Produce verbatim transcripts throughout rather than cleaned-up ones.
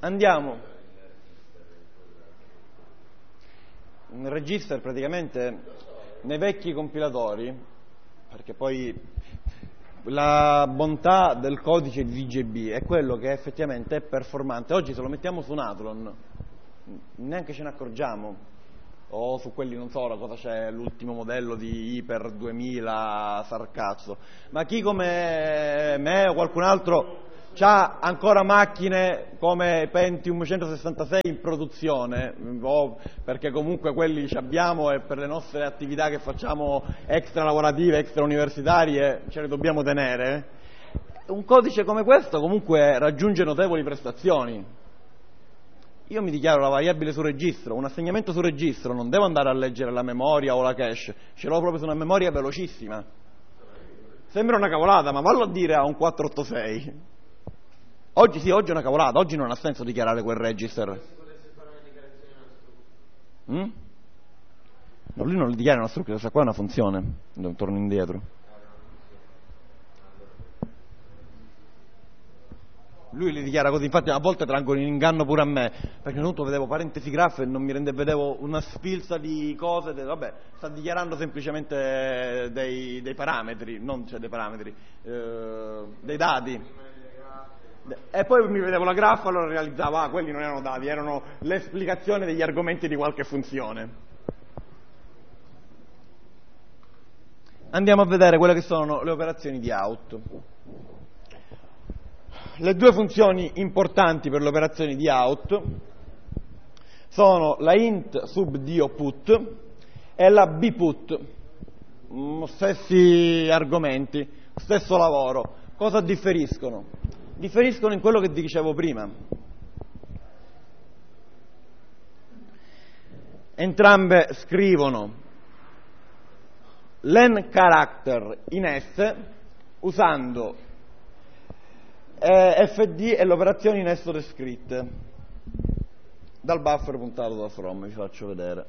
Andiamo. Un register praticamente nei vecchi compilatori, perché poi la bontà del codice di D J B è quello che effettivamente è performante. Oggi se lo mettiamo su un Athlon neanche ce ne accorgiamo, o su quelli non so cosa c'è, l'ultimo modello di Hyper duemila sarcazzo, ma chi come me o qualcun altro c'ha ancora macchine come Pentium centosessantasei in produzione, o perché comunque quelli ci abbiamo e per le nostre attività che facciamo extra lavorative, extra universitarie ce le dobbiamo tenere, un codice come questo comunque raggiunge notevoli prestazioni. Io mi dichiaro la variabile su registro, un assegnamento su registro, non devo andare a leggere la memoria o la cache, ce l'ho proprio su una memoria velocissima. Sembra una cavolata, ma vallo a dire a un quattrocentottantasei. Oggi sì, oggi è una cavolata, oggi non ha senso dichiarare quel register. Mm? No, lui non lo dichiara una struttura, questa qua è una funzione, torno indietro. Lui li dichiara così, infatti a volte traggono in inganno pure a me, perché non vedevo parentesi graffe e non mi rende, vedevo una sfilza di cose, de, vabbè, sta dichiarando semplicemente dei, dei parametri, non cioè dei parametri, eh, dei dati. E poi mi vedevo la graffa e allora realizzavo, ah, quelli non erano dati, erano l'esplicazione degli argomenti di qualche funzione. Andiamo a vedere quelle che sono le operazioni di out. Le due funzioni importanti per le operazioni di out sono la int sub dio put e la bput, stessi argomenti, stesso lavoro. Cosa differiscono? Differiscono in quello che dicevo prima. Entrambe scrivono len character in S usando Eh, F D e l'operazione in esso descritte dal buffer puntato da from. Vi faccio vedere.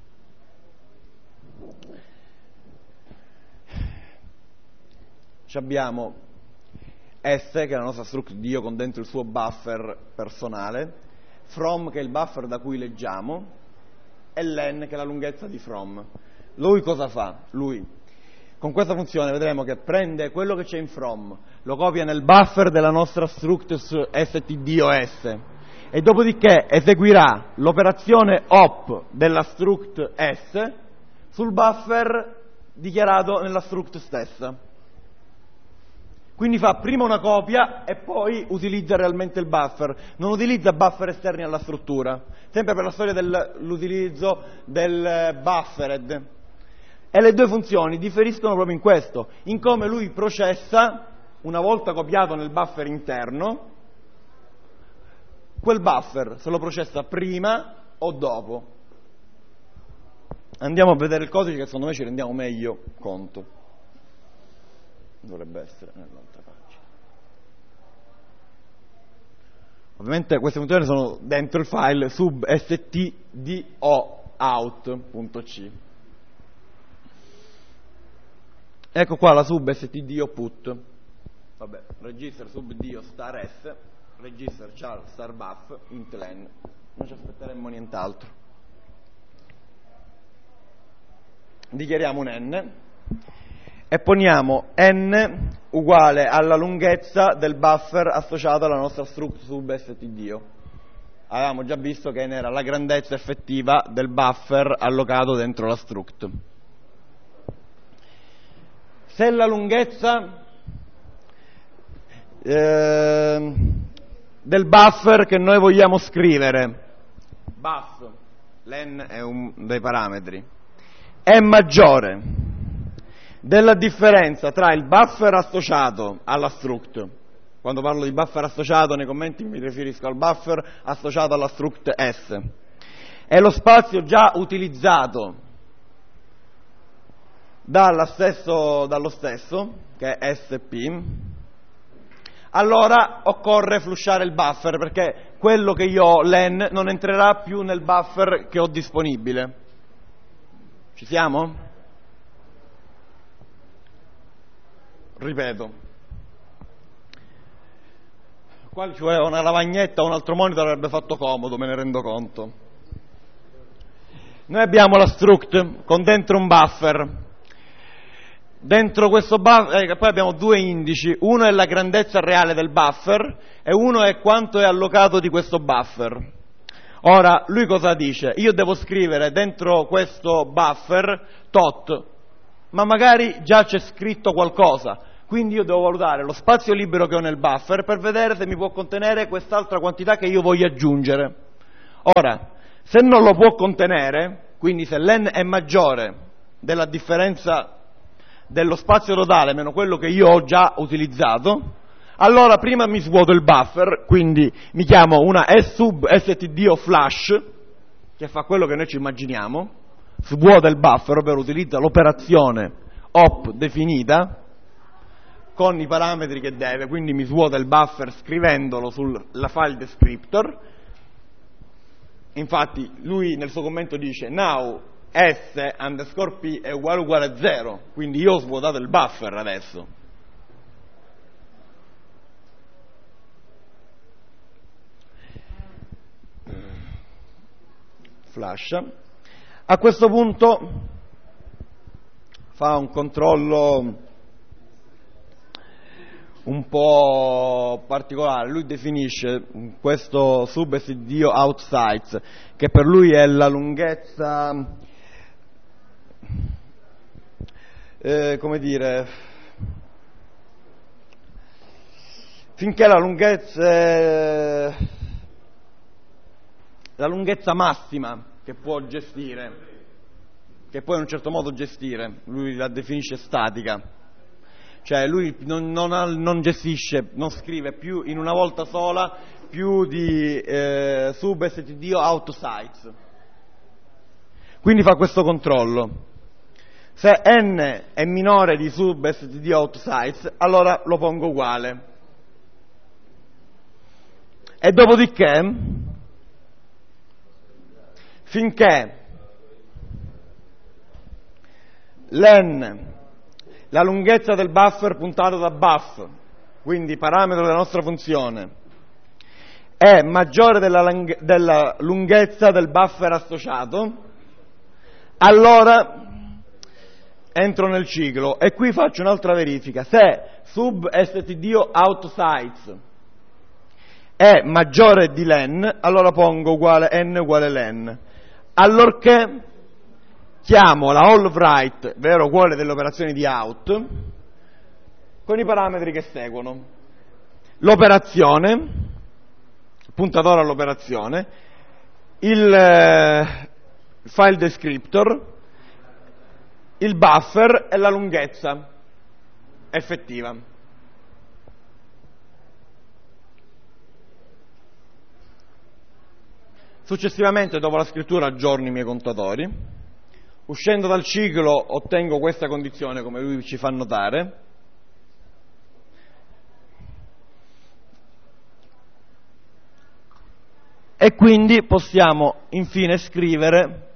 Ci abbiamo S che è la nostra struct dio con dentro il suo buffer personale, from che è il buffer da cui leggiamo e len che è la lunghezza di from. Lui cosa fa? Lui con questa funzione vedremo che prende quello che c'è in from, lo copia nel buffer della nostra struct stdos e dopodiché eseguirà l'operazione op della struct s sul buffer dichiarato nella struct stessa. Quindi fa prima una copia e poi utilizza realmente il buffer, non utilizza buffer esterni alla struttura, sempre per la storia dell'utilizzo del buffered. E le due funzioni differiscono proprio in questo, in come lui processa, una volta copiato nel buffer interno, quel buffer se lo processa prima o dopo. Andiamo a vedere il codice che secondo me ci rendiamo meglio conto. Dovrebbe essere nell'altra pagina. Ovviamente queste funzioni sono dentro il file sub stdout.c. Ecco qua la sub stdio put, vabbè, register sub dio star s, register char star buff, int len, non ci aspetteremmo nient'altro. Dichiariamo un n e poniamo n uguale alla lunghezza del buffer associato alla nostra struct sub stdio. Avevamo già visto che n era la grandezza effettiva del buffer allocato dentro la struct. Se la lunghezza eh, del buffer che noi vogliamo scrivere, buff, len è un dei parametri, è maggiore della differenza tra il buffer associato alla struct, quando parlo di buffer associato nei commenti mi riferisco al buffer associato alla struct S, e lo spazio già utilizzato Dalla stesso, dallo stesso, che è S P, allora occorre flushare il buffer, perché quello che io ho, len, non entrerà più nel buffer che ho disponibile. Ci siamo? Ripeto. Qua ci vuole una lavagnetta, un altro monitor avrebbe fatto comodo, me ne rendo conto. Noi abbiamo la struct con dentro un buffer. Dentro questo buffer, eh, poi abbiamo due indici, uno è la grandezza reale del buffer e uno è quanto è allocato di questo buffer. Ora, lui cosa dice? Io devo scrivere dentro questo buffer tot, ma magari già c'è scritto qualcosa, quindi io devo valutare lo spazio libero che ho nel buffer per vedere se mi può contenere quest'altra quantità che io voglio aggiungere. Ora, se non lo può contenere, quindi se l'n è maggiore della differenza dello spazio totale meno quello che io ho già utilizzato, allora prima mi svuoto il buffer, quindi mi chiamo una sub std o flash, che fa quello che noi ci immaginiamo, svuota il buffer, ovvero utilizza l'operazione op definita con i parametri che deve, quindi mi svuota il buffer scrivendolo sulla file descriptor. Infatti lui nel suo commento dice now s underscore p è uguale uguale a zero, quindi io ho svuotato il buffer adesso. Flash. A questo punto fa un controllo un po' particolare, lui definisce questo substd outsize, che per lui è la lunghezza, eh, come dire, finché la lunghezza, la lunghezza massima che può gestire, che può in un certo modo gestire, lui la definisce statica. Cioè lui non, non, ha, non gestisce, non scrive più in una volta sola più di eh, substd o outsize. Quindi fa questo controllo. Se n è minore di substd o outsize, allora lo pongo uguale. E dopodiché, finché l'n, la lunghezza del buffer puntato da buff, quindi parametro della nostra funzione, è maggiore della, lang- della lunghezza del buffer associato, allora entro nel ciclo e qui faccio un'altra verifica. Se sub std o outsize è maggiore di len, allora pongo uguale n uguale len, allorché chiamo la allWrite, vero cuore delle operazioni di out, con i parametri che seguono. L'operazione, puntatore all'operazione, il eh, file descriptor, il buffer e la lunghezza effettiva. Successivamente, dopo la scrittura, aggiorno i miei contatori. Uscendo dal ciclo ottengo questa condizione, come lui ci fa notare. E quindi possiamo infine scrivere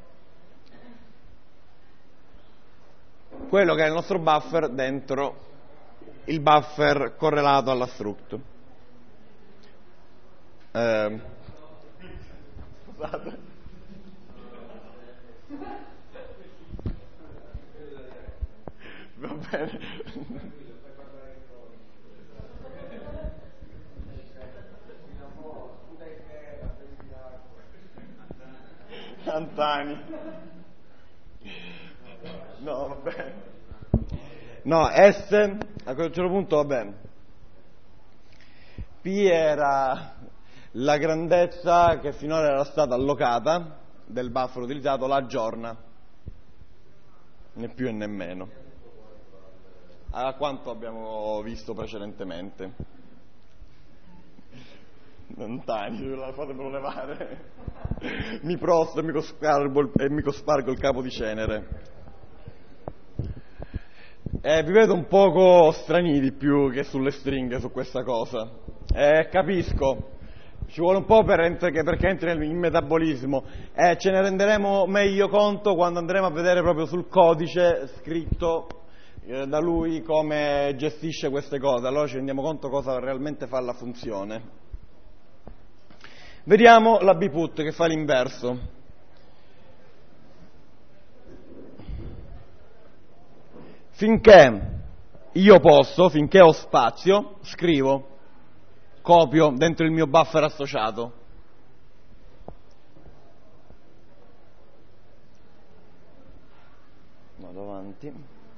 quello che è il nostro buffer dentro il buffer correlato alla struct. Eh, scusate. Va bene. Antani. No, va bene. No, S, a quel certo punto va bene. P era la grandezza che finora era stata allocata del buffer utilizzato, la aggiorna. Né più e né meno. A quanto abbiamo visto precedentemente. Antani, la fatemelo levare. Mi prostro e mi cospargo, e mi cospargo il capo di cenere. Eh, vi vedo un poco straniti più che sulle stringhe su questa cosa. Eh, capisco. Ci vuole un po' per entri, perché entri in metabolismo. Eh, ce ne renderemo meglio conto quando andremo a vedere proprio sul codice scritto da lui come gestisce queste cose, allora ci rendiamo conto cosa realmente fa la funzione. Vediamo la bput che fa l'inverso. Finché io posso, finché ho spazio, scrivo, copio dentro il mio buffer associato. Vado avanti.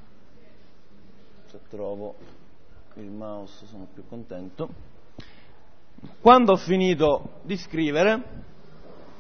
Se trovo il mouse sono più contento. Quando ho finito di scrivere,